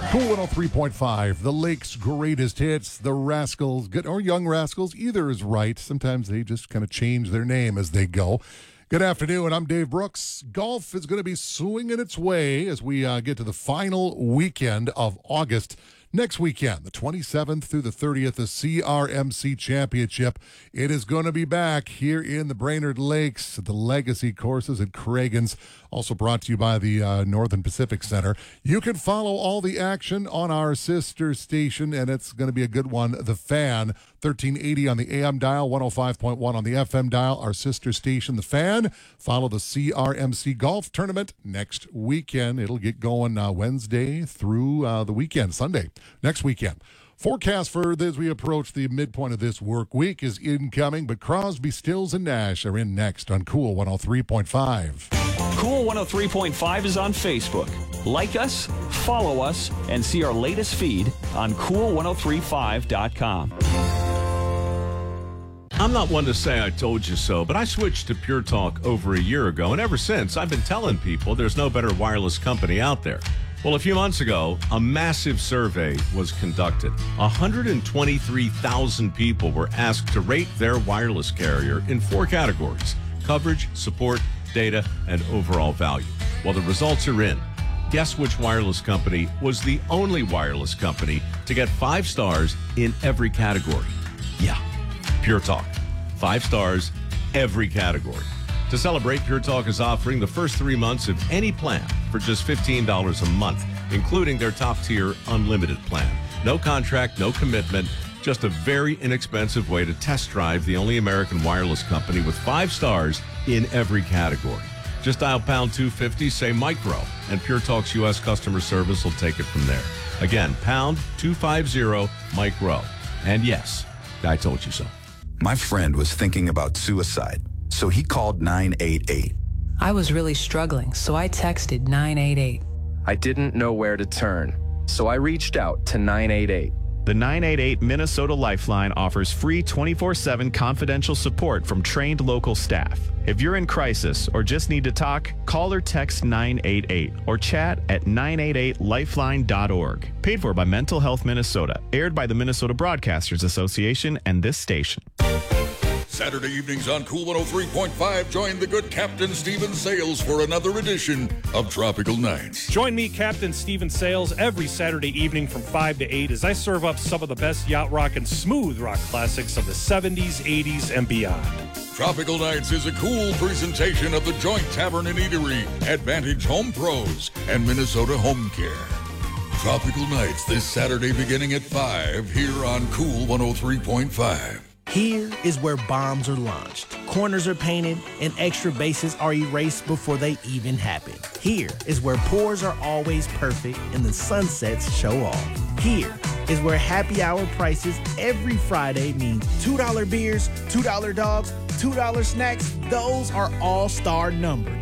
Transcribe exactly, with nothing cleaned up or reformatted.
Cool one oh three point five, the Lake's greatest hits, the Rascals, good or Young Rascals, either is right. Sometimes they just kind of change their name as they go. Good afternoon, I'm Dave Brooks. Golf is going to be swinging its way as we uh, get to the final weekend of August. Next weekend, the twenty-seventh through the thirtieth, the C R M C Championship. It is going to be back here in the Brainerd Lakes, the Legacy Courses at Craigens, also brought to you by the uh, Northern Pacific Center. You can follow all the action on our sister station, and it's going to be a good one, The Fan, thirteen eighty on the A M dial, one oh five point one on the F M dial, our sister station, The Fan. Follow the C R M C Golf Tournament next weekend. It'll get going uh, Wednesday through uh, the weekend, Sunday. Next weekend. Forecast for as we approach the midpoint of this work week is incoming, but Crosby, Stills, and Nash are in next on Cool one oh three point five. Cool one oh three point five is on Facebook. Like us, follow us, and see our latest feed on cool ten thirty-five dot com. I'm not one to say I told you so, but I switched to Pure Talk over a year ago, and ever since, I've been telling people there's no better wireless company out there. Well, a few months ago, a massive survey was conducted. one hundred twenty-three thousand people were asked to rate their wireless carrier in four categories: coverage, support, data, and overall value. Well, the results are in. Guess which wireless company was the only wireless company to get five stars in every category? Yeah, Pure Talk. Five stars, every category. To celebrate, Pure Talk is offering the first three months of any plan for just fifteen dollars a month, including their top-tier unlimited plan. No contract, no commitment, just a very inexpensive way to test drive the only American wireless company with five stars in every category. Just dial pound two fifty, say micro, and Pure Talk's U S customer service will take it from there. Again, pound two fifty, micro. And yes, I told you so. My friend was thinking about suicide, so he called nine eight eight. I was really struggling, so I texted nine eight eight. I didn't know where to turn, so I reached out to nine eight eight. The nine eight eight Minnesota Lifeline offers free twenty-four seven confidential support from trained local staff. If you're in crisis or just need to talk, call or text nine eight eight or chat at nine eight eight lifeline dot org. Paid for by Mental Health Minnesota. Aired by the Minnesota Broadcasters Association and this station. Saturday evenings on Cool one oh three point five, join the good Captain Stephen Sales for another edition of Tropical Nights. Join me, Captain Stephen Sales, every Saturday evening from five to eight as I serve up some of the best yacht rock and smooth rock classics of the seventies, eighties, and beyond. Tropical Nights is a cool presentation of the Joint Tavern and Eatery, Advantage Home Pros, and Minnesota Home Care. Tropical Nights this Saturday beginning at five here on Cool one oh three point five. Here is where bombs are launched, corners are painted, and extra bases are erased before they even happen. Here is where pours are always perfect and the sunsets show off. Here is where happy hour prices every Friday means two dollar beers, two dollar dogs, two dollar snacks. Those are all-star numbers.